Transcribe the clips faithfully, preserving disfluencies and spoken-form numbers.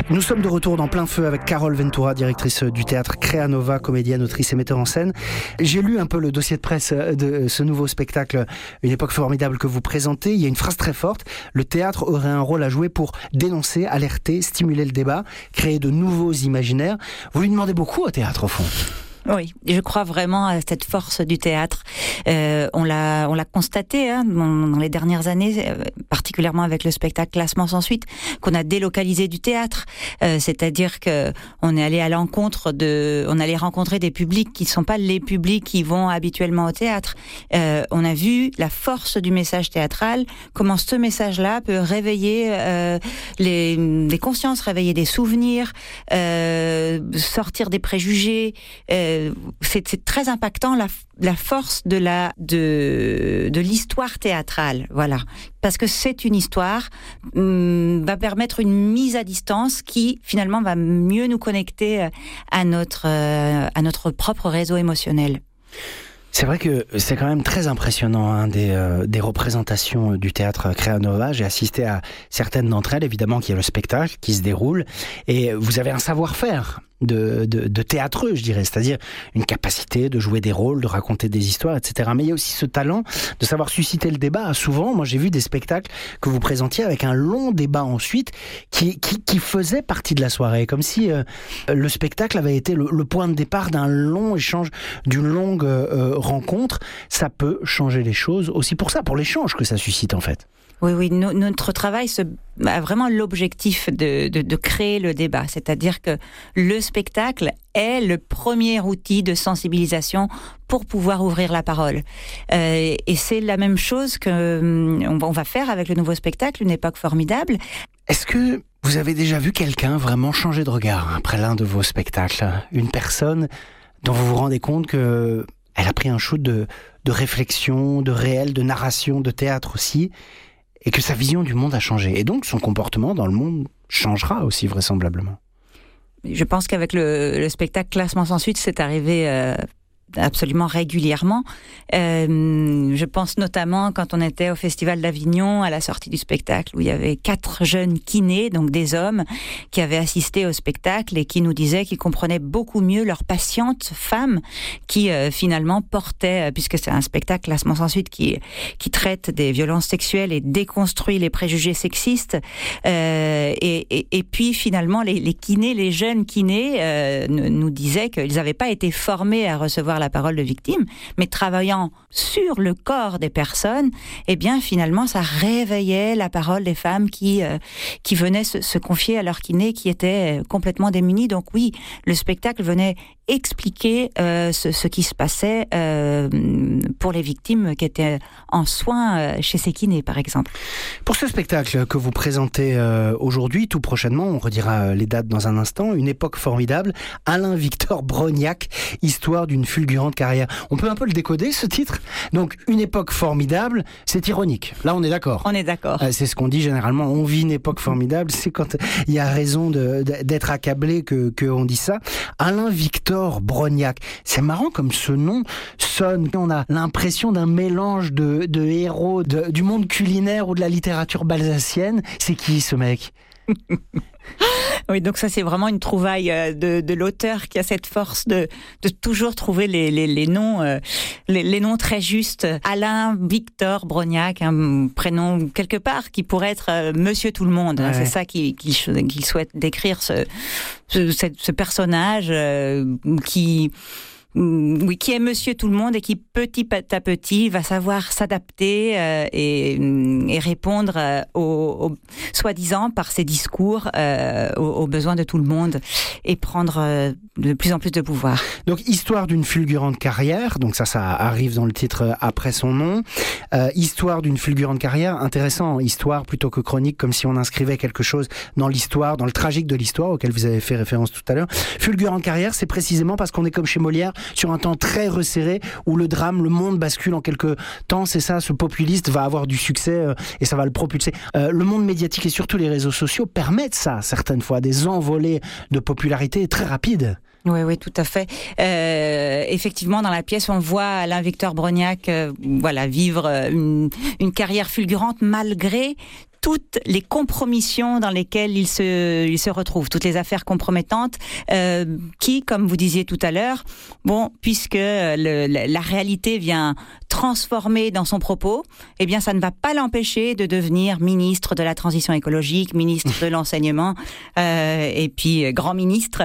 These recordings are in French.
Nous sommes de retour dans Plein Feu avec Carole Ventura, directrice du théâtre Créanova, comédienne, autrice et metteur en scène. J'ai lu un peu le dossier de presse de ce nouveau spectacle, Une époque formidable, que vous présentez. Il y a une phrase très forte: le théâtre aurait un rôle à jouer pour dénoncer, alerter, stimuler le débat, créer de nouveaux imaginaires. Vous lui demandez beaucoup au théâtre, au fond. Oui, je crois vraiment à cette force du théâtre. Euh, on l'a, on l'a constaté hein, dans les dernières années, particulièrement avec le spectacle Classement sans suite, qu'on a délocalisé du théâtre. Euh, c'est-à-dire que on est allé à l'encontre de, on allait rencontrer des publics qui ne sont pas les publics qui vont habituellement au théâtre. Euh, on a vu la force du message théâtral, comment ce message-là peut réveiller euh, les, les consciences, réveiller des souvenirs, euh, sortir des préjugés. Euh, C'est, c'est très impactant la, la force de la de de l'histoire théâtrale, voilà, parce que c'est une histoire hum, va permettre une mise à distance qui finalement va mieux nous connecter à notre euh, à notre propre réseau émotionnel. C'est vrai que c'est quand même très impressionnant hein, des, euh, des représentations du théâtre Créanova. J'ai assisté à certaines d'entre elles, évidemment, qu'il y a le spectacle qui se déroule, et vous avez un savoir-faire de, de, de théâtreux, je dirais, c'est-à-dire une capacité de jouer des rôles, de raconter des histoires, et cetera. Mais il y a aussi ce talent de savoir susciter le débat. Souvent, moi j'ai vu des spectacles que vous présentiez avec un long débat ensuite qui, qui, qui faisait partie de la soirée, comme si euh, le spectacle avait été le, le point de départ d'un long échange, d'une longue euh, rencontre. Ça peut changer les choses aussi pour ça, pour l'échange que ça suscite en fait. Oui, oui, no, notre travail se, a vraiment l'objectif de, de, de créer le débat, c'est-à-dire que le spectacle est le premier outil de sensibilisation pour pouvoir ouvrir la parole. Euh, et c'est la même chose qu'on on va faire avec le nouveau spectacle, Une époque formidable. Est-ce que vous avez déjà vu quelqu'un vraiment changer de regard après l'un de vos spectacles ? Une personne dont vous vous rendez compte que elle a pris un shoot de, de réflexion, de réel, de narration, de théâtre aussi, et que sa vision du monde a changé. Et donc, son comportement dans le monde changera aussi, vraisemblablement. Je pense qu'avec le, le spectacle Classement sans suite, c'est arrivé euh, absolument régulièrement. Euh, je pense notamment quand on était au Festival d'Avignon, à la sortie du spectacle, où il y avait quatre jeunes kinés, donc des hommes, qui avaient assisté au spectacle et qui nous disaient qu'ils comprenaient beaucoup mieux leurs patientes femmes qui euh, finalement portaient, puisque c'est un spectacle Classement sans suite qui, qui traite des violences sexuelles et déconstruit les préjugés sexistes. Euh, et, et, et puis finalement, les, les kinés, les jeunes kinés euh, nous disaient qu'ils n'avaient pas été formés à recevoir la parole de victime, mais travaillant sur le corps des personnes, eh bien finalement ça réveillait la parole des femmes qui euh, qui venaient se, se confier à leur kiné, qui étaient complètement démunies. Donc oui, le spectacle venait expliquer euh, ce, ce qui se passait euh, pour les victimes qui étaient en soins euh, chez ces kinés, par exemple. Pour ce spectacle que vous présentez euh, aujourd'hui, tout prochainement, on redira les dates dans un instant, Une époque formidable, Alain-Victor Brognac, histoire d'une fulgurante carrière. On peut un peu le décoder, ce titre ? Donc, Une époque formidable, c'est ironique. Là, on est d'accord. On est d'accord. Euh, c'est ce qu'on dit généralement. On vit une époque formidable. C'est quand il y a raison de, de, d'être accablé que, que on dit ça. Alain-Victor Brognac. C'est marrant comme ce nom sonne. On a l'impression d'un mélange de, de héros de, du monde culinaire ou de la littérature balsacienne. C'est qui, ce mec ? Oui, donc ça c'est vraiment une trouvaille de, de l'auteur qui a cette force de, de toujours trouver les, les, les noms, euh, les, les noms très justes. Alain Victor Brognac, un prénom quelque part qui pourrait être euh, Monsieur Tout le Monde. Ouais. C'est ça qu'il, qu'il, qu'il souhaite décrire, ce, ce, ce personnage euh, qui... Oui, qui est Monsieur Tout le Monde et qui petit à petit va savoir s'adapter euh, et, et répondre euh, aux, aux, soi-disant par ses discours euh, aux, aux besoins de tout le monde et prendre euh, de plus en plus de pouvoir. Donc, histoire d'une fulgurante carrière, donc ça, ça arrive dans le titre après son nom. Euh, histoire d'une fulgurante carrière, intéressant, histoire plutôt que chronique, comme si on inscrivait quelque chose dans l'histoire, dans le tragique de l'histoire auquel vous avez fait référence tout à l'heure. Fulgurante carrière, c'est précisément parce qu'on est comme chez Molière, sur un temps très resserré où le drame, le monde bascule en quelques temps. C'est ça, ce populiste va avoir du succès euh, et ça va le propulser. Euh, le monde médiatique et surtout les réseaux sociaux permettent ça, certaines fois, des envolées de popularité très rapides. Oui, oui, tout à fait. Euh, effectivement, dans la pièce, on voit Alain-Victor Brognac, euh, voilà, vivre une, une carrière fulgurante malgré toutes les compromissions dans lesquelles il se, il se retrouve, toutes les affaires compromettantes, euh, qui, comme vous disiez tout à l'heure, bon, puisque le, la, la réalité vient transformer dans son propos, eh bien, ça ne va pas l'empêcher de devenir ministre de la transition écologique, ministre de l'enseignement, euh, et puis grand ministre.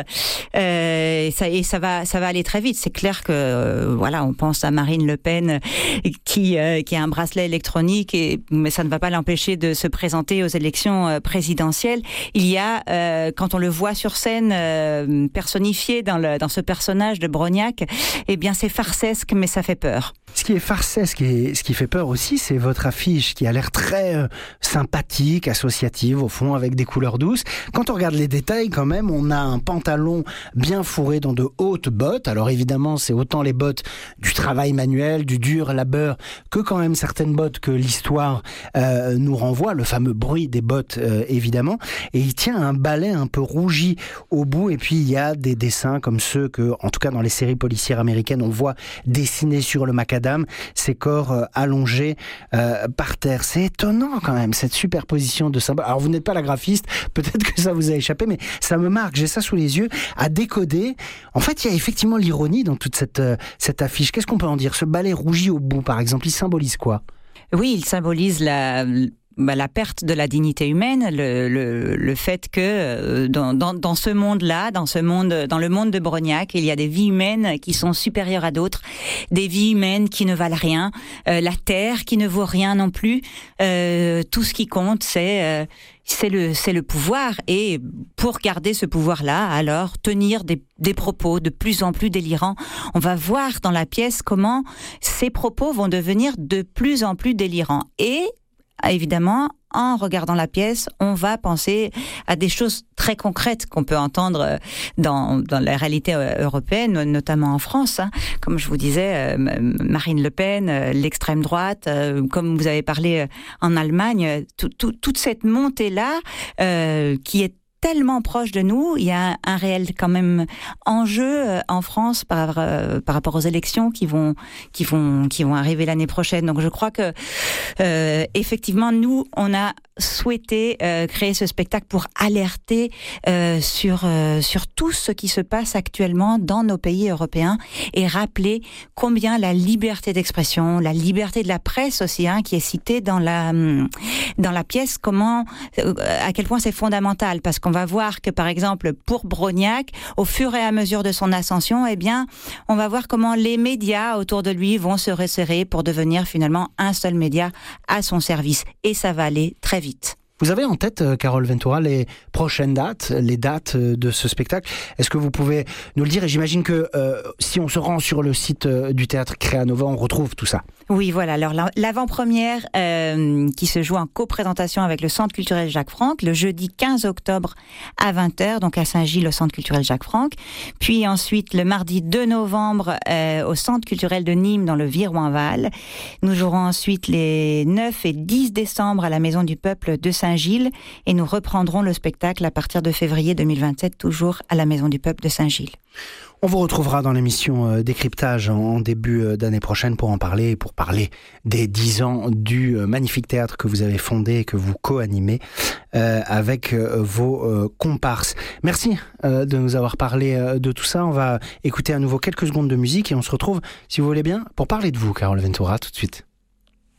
Euh, et ça, et ça va, ça va aller très vite. C'est clair que, euh, voilà, on pense à Marine Le Pen qui, euh, qui a un bracelet électronique, et, mais ça ne va pas l'empêcher de se présenter aux élections euh, présidentielles. Il y a, euh, quand on le voit sur scène, euh, personnifié dans, le, dans ce personnage de Brognac, eh bien, c'est farcesque, mais ça fait peur. Ce qui est farcesque et ce qui fait peur aussi, c'est votre affiche qui a l'air très euh, sympathique, associative au fond, avec des couleurs douces. Quand on regarde les détails quand même, on a un pantalon bien fourré dans de hautes bottes. Alors évidemment, c'est autant les bottes du travail manuel, du dur labeur, que quand même certaines bottes que l'histoire euh, nous renvoie, le fameux bruit des bottes euh, évidemment. Et il tient un balai un peu rougi au bout, et puis il y a des dessins comme ceux que, en tout cas dans les séries policières américaines, on voit dessinés sur le macadam, ces corps euh, allongés euh, par terre. C'est étonnant quand même, cette superposition de symboles. Alors vous n'êtes pas la graphiste, peut-être que ça vous a échappé, mais ça me marque, j'ai ça sous les yeux, à décoder. En fait, il y a effectivement l'ironie dans toute cette, euh, cette affiche. Qu'est-ce qu'on peut en dire ? Ce balai rougi au bout, par exemple, il symbolise quoi ? Oui, il symbolise la... Bah, la perte de la dignité humaine, le, le, le fait que euh, dans, dans, dans ce monde-là, dans ce monde, dans le monde de Brognac, il y a des vies humaines qui sont supérieures à d'autres, des vies humaines qui ne valent rien, euh, la terre qui ne vaut rien non plus. Euh, tout ce qui compte, c'est euh, c'est le c'est le pouvoir, et pour garder ce pouvoir-là, alors tenir des des propos de plus en plus délirants. On va voir dans la pièce comment ces propos vont devenir de plus en plus délirants. Et évidemment, en regardant la pièce, on va penser à des choses très concrètes qu'on peut entendre dans, dans la réalité européenne, notamment en France. Hein. Comme je vous disais, Marine Le Pen, l'extrême droite, comme vous avez parlé en Allemagne, tout, tout, toute cette montée-là euh, qui est tellement proche de nous, il y a un réel quand même enjeu euh, en France par euh, par rapport aux élections qui vont qui vont qui vont arriver l'année prochaine. Donc je crois que euh, effectivement nous on a souhaité euh, créer ce spectacle pour alerter euh, sur euh, sur tout ce qui se passe actuellement dans nos pays européens, et rappeler combien la liberté d'expression, la liberté de la presse aussi, hein, qui est citée dans la dans la pièce, comment euh, à quel point c'est fondamental, parce qu'on on va voir que, par exemple, pour Brognac, au fur et à mesure de son ascension, eh bien, on va voir comment les médias autour de lui vont se resserrer pour devenir finalement un seul média à son service. Et ça va aller très vite. Vous avez en tête, Carole Ventura, les prochaines dates, les dates de ce spectacle ? Est-ce que vous pouvez nous le dire ? Et j'imagine que euh, si on se rend sur le site du théâtre Créanova, on retrouve tout ça. Oui, voilà. Alors l'avant-première euh, qui se joue en coprésentation avec le Centre culturel Jacques Franck, le jeudi quinze octobre à vingt heures, donc à Saint-Gilles, au Centre culturel Jacques Franck. Puis ensuite, le mardi deux novembre, euh, au Centre culturel de Nîmes, dans le Viroinval. Nous jouerons ensuite les neuf et dix décembre à la Maison du Peuple de Saint-Gilles. Et nous reprendrons le spectacle à partir de février deux mille vingt-sept, toujours à la Maison du Peuple de Saint-Gilles. On vous retrouvera dans l'émission Décryptage en début d'année prochaine pour en parler, pour parler des dix ans du magnifique théâtre que vous avez fondé et que vous co-animez euh, avec vos euh, comparses. Merci euh, de nous avoir parlé de tout ça. On va écouter à nouveau quelques secondes de musique et on se retrouve, si vous voulez bien, pour parler de vous, Carole Ventura, tout de suite.